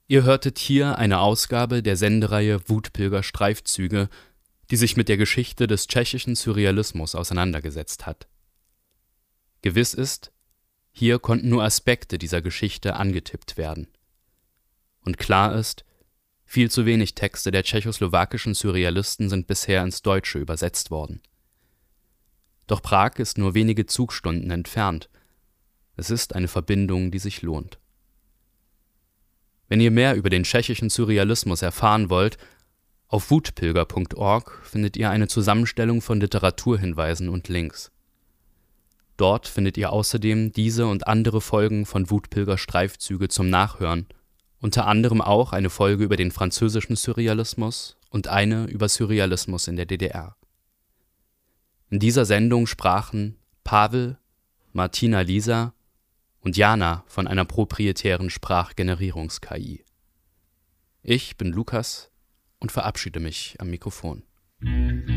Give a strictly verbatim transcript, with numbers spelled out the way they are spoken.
Ihr hörtet hier eine Ausgabe der Sendereihe Wutpilger-Streifzüge, die sich mit der Geschichte des tschechischen Surrealismus auseinandergesetzt hat. Gewiss ist, hier konnten nur Aspekte dieser Geschichte angetippt werden. Und klar ist, viel zu wenig Texte der tschechoslowakischen Surrealisten sind bisher ins Deutsche übersetzt worden. Doch Prag ist nur wenige Zugstunden entfernt. Es ist eine Verbindung, die sich lohnt. Wenn ihr mehr über den tschechischen Surrealismus erfahren wollt, auf wutpilger punkt org findet ihr eine Zusammenstellung von Literaturhinweisen und Links. Dort findet ihr außerdem diese und andere Folgen von Wutpilger-Streifzüge zum Nachhören, unter anderem auch eine Folge über den französischen Surrealismus und eine über Surrealismus in der D D R. In dieser Sendung sprachen Pavel, Martina Lisa und Jana von einer proprietären Sprachgenerierungs-K I. Ich bin Lukas und verabschiede mich am Mikrofon.